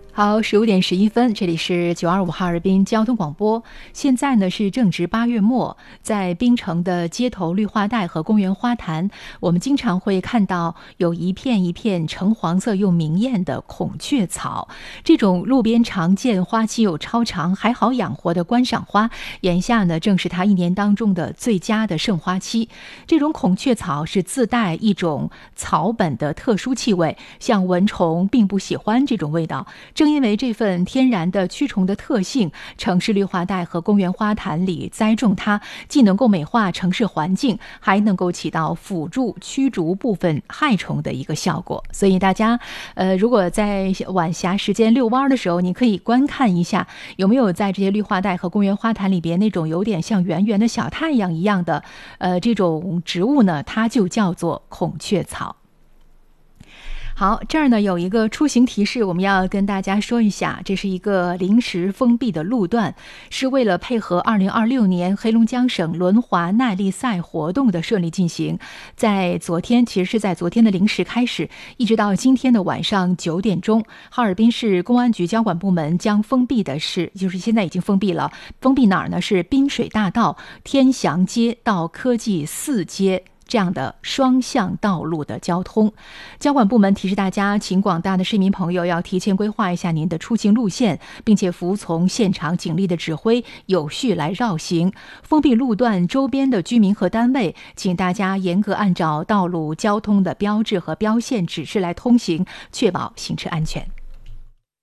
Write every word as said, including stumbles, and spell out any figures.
好，十五点十一分，这里是九二五哈尔滨交通广播。现在呢是正值八月末，在槟城的街头绿化带和公园花坛，我们经常会看到有一片一片橙黄色又明艳的孔雀草。这种路边常见、花期又超长、还好养活的观赏花，眼下呢正是它一年当中的最佳的盛花期。这种孔雀草是自带一种草本的特殊气味，像蚊虫并不喜欢这种味道。正因为这份天然的驱虫的特性，城市绿化带和公园花坛里栽种它，既能够美化城市环境，还能够起到辅助驱逐部分害虫的一个效果。所以大家呃，如果在晚霞时间遛弯的时候，你可以观看一下有没有在这些绿化带和公园花坛里边那种有点像圆圆的小太阳一样的呃这种植物呢，它就叫做孔雀草。好，这儿呢有一个出行提示，我们要跟大家说一下，这是一个临时封闭的路段，是为了配合二零二六年黑龙江省轮滑耐力赛活动的顺利进行。在昨天，其实是在昨天的零时开始，一直到今天的晚上九点钟，哈尔滨市公安局交管部门将封闭的是，就是现在已经封闭了，封闭哪儿呢？是滨水大道天祥街到科技四街这样的双向道路的交通。交管部门提示大家，请广大的市民朋友要提前规划一下您的出行路线，并且服从现场警力的指挥，有序来绕行。封闭路段周边的居民和单位，请大家严格按照道路交通的标志和标线指示来通行，确保行车安全。